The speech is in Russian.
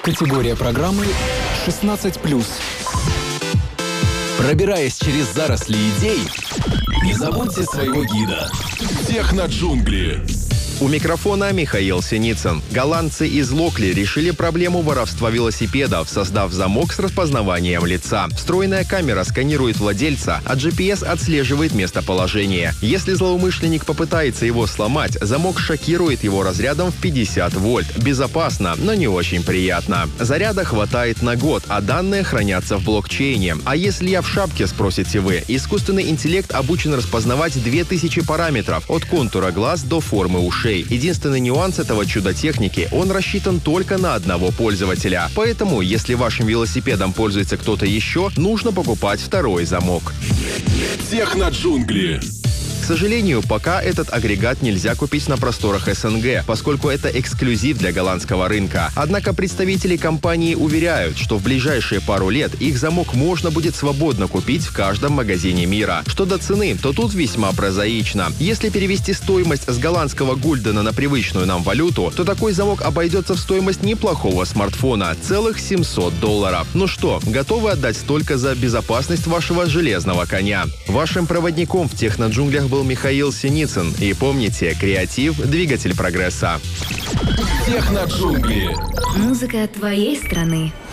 Категория программы 16+. Пробираясь через заросли идей, не забудьте своего гида. Техноджунгли. У микрофона Михаил Синицын. Голландцы из Локли решили проблему воровства велосипедов, создав замок с распознаванием лица. Встроенная камера сканирует владельца, а GPS отслеживает местоположение. Если злоумышленник попытается его сломать, замок шокирует его разрядом в 50 вольт. Безопасно, но не очень приятно. Заряда хватает на год, а данные хранятся в блокчейне. А если я в шапке, спросите вы, искусственный интеллект обучен распознавать 2000 параметров, от контура глаз до формы ушей. Единственный нюанс этого чуда техники – он рассчитан только на одного пользователя. Поэтому, если вашим велосипедом пользуется кто-то еще, нужно покупать второй замок. Техноджунгли. К сожалению, пока этот агрегат нельзя купить на просторах СНГ, поскольку это эксклюзив для голландского рынка. Однако представители компании уверяют, что в ближайшие пару лет их замок можно будет свободно купить в каждом магазине мира. Что до цены, то тут весьма прозаично. Если перевести стоимость с голландского гульдена на привычную нам валюту, то такой замок обойдется в стоимость неплохого смартфона – целых $700. Ну что, готовы отдать столько за безопасность вашего железного коня? Вашим проводником в техноджунглях был Михаил Синицын. И помните, креатив – двигатель прогресса. Техноджунгли. Музыка твоей страны.